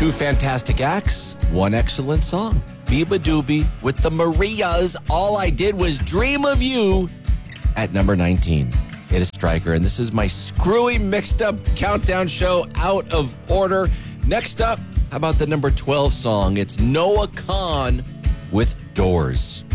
Two fantastic acts, one excellent song. Biba Doobie with the Marias. All I Did Was Dream of You at number 19. It is Stryker, and this is my screwy mixed up countdown show out of order. Next up, how about the number 12 song? It's Noah Kahan with Doors.